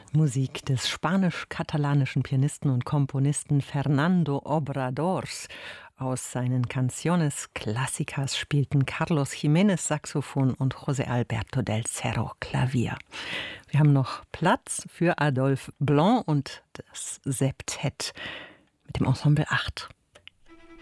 Musik des spanisch-katalanischen Pianisten und Komponisten Fernando Obradors. Aus seinen Canciones Clásicas spielten Carlos Jiménez Saxophon und José Alberto del Cerro Klavier. Wir haben noch Platz für Adolphe Blanc und das Septett mit dem Ensemble 8.